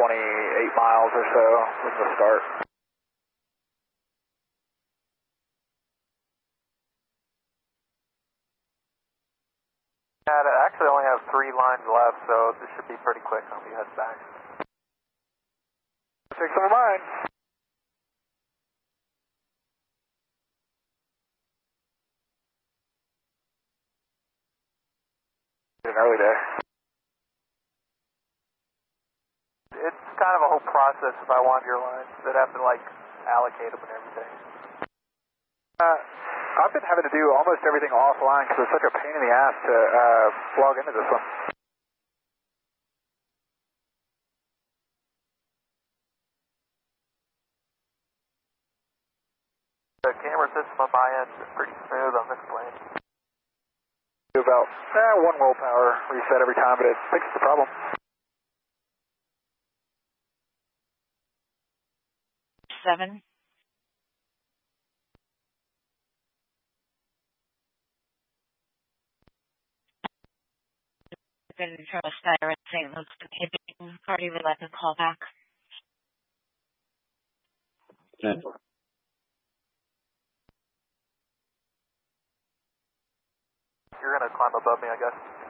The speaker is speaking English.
28 miles or so from the start. I actually only have 3 lines left, so this should be pretty quick. I'll be heading back. 6 on mine. An early day. It's kind of a whole process if I want your lines. They'd have to, like, allocate them and everything. I've been having to do almost everything offline because it's such a pain in the ass to log into this one. The camera system on my end is pretty smooth on this plane. Do about 1 roll power reset every time, but it fixes the problem. Seven. Good Charles Steyer at St. Luke's inhibiting party would like a call back. Okay. You're going to climb above me, I guess.